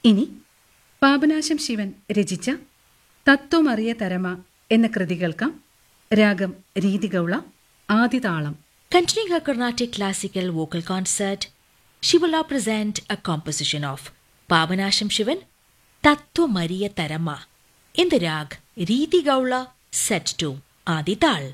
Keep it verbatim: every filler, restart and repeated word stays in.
ഇനി പാപനാശം ശിവൻ രചിച്ച തത്വമറിയ തരമ എന്ന കൃതി കേൾക്കാം. രാഗം രീതിഗൗള, ആദിതാളം. Continuing her Carnatic classical vocal concert, she will now present a composition of Pavanasham Shivan, Tattva Mariya Tarama, in the rag Riti Gaula, set to Adi Tal.